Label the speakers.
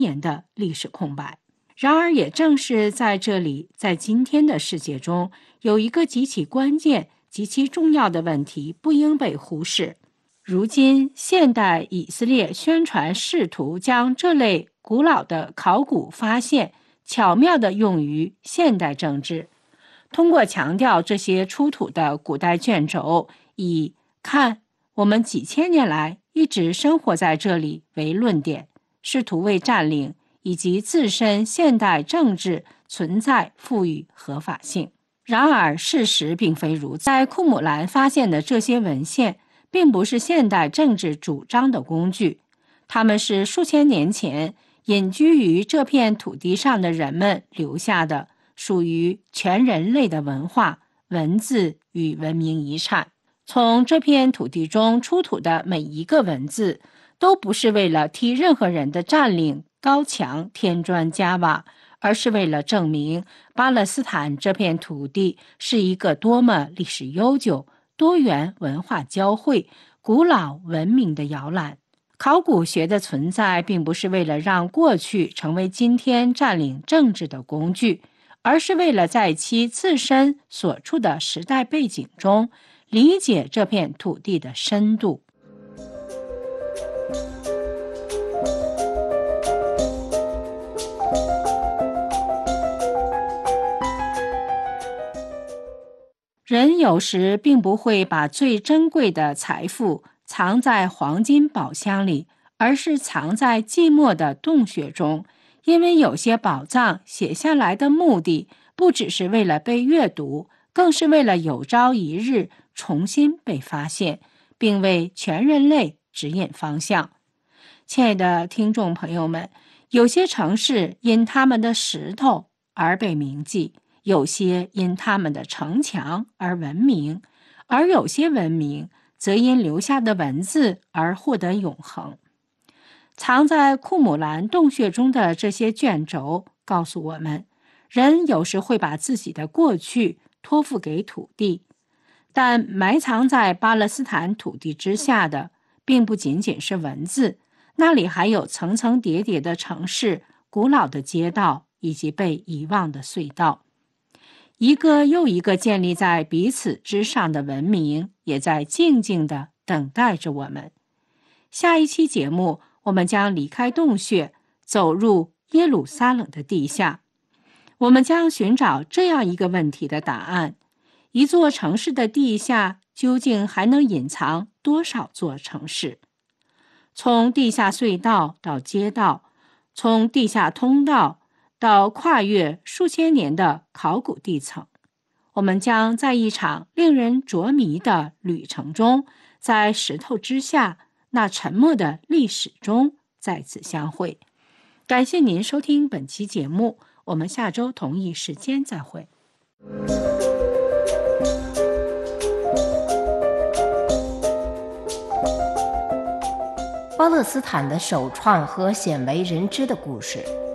Speaker 1: 年的历史空白。然而也正是在这里，在今天的世界中，有一个极其关键、极其重要的问题不应被忽视。如今现代以色列宣传试图将这类古老的考古发现巧妙地用于现代政治，通过强调这些出土的古代卷轴，以看我们几千年来一直生活在这里为论点，试图为占领以及自身现代政治存在赋予合法性。然而事实并非如此，在库姆兰发现的这些文献并不是现代政治主张的工具，它们是数千年前隐居于这片土地上的人们留下的属于全人类的文化、文字与文明遗产。从这片土地中出土的每一个文字都不是为了替任何人的占领高墙添砖加瓦，而是为了证明巴勒斯坦这片土地是一个多么历史悠久、多元文化交汇、古老文明的摇篮。考古学的存在并不是为了让过去成为今天占领政治的工具，而是为了在其自身所处的时代背景中理解这片土地的深度。人有时并不会把最珍贵的财富藏在黄金宝箱里，而是藏在寂寞的洞穴中，因为有些宝藏写下来的目的不只是为了被阅读，更是为了有朝一日重新被发现，并为全人类指引方向。亲爱的听众朋友们，有些城市因他们的石头而被铭记，有些因他们的城墙而闻名，而有些文明则因留下的文字而获得永恒。藏在库姆兰洞穴中的这些卷轴告诉我们，人有时会把自己的过去托付给土地，但埋藏在巴勒斯坦土地之下的并不仅仅是文字，那里还有层层叠叠的城市、古老的街道以及被遗忘的隧道。一个又一个建立在彼此之上的文明也在静静地等待着我们。下一期节目，我们将离开洞穴，走入耶路撒冷的地下。我们将寻找这样一个问题的答案：一座城市的地下究竟还能隐藏多少座城市？从地下隧道到街道，从地下通道到跨越数千年的考古地层，我们将在一场令人着迷的旅程中，在石头之下那沉默的历史中再次相会。感谢您收听本期节目，我们下周同一时间再会。
Speaker 2: 巴勒斯坦的首创和鲜为人知的故事